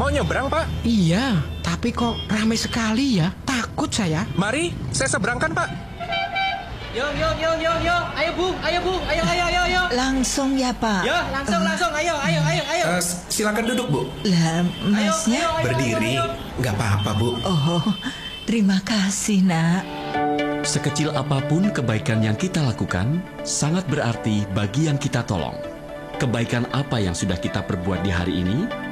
Mau nyebrang, Pak? Iya, tapi kok ramai sekali ya? Takut saya. Mari, saya seberangkan, Pak. Yo. Ayo, Bung. Ayo. Langsung ya, Pak? Yo, langsung. Ayo. Silakan duduk, Bu. Lah, masnya? Ayo. Berdiri. Nggak apa-apa, Bu. Oh, terima kasih, Nak. Sekecil apapun kebaikan yang kita lakukan, sangat berarti bagi yang kita tolong. Kebaikan apa yang sudah kita perbuat di hari ini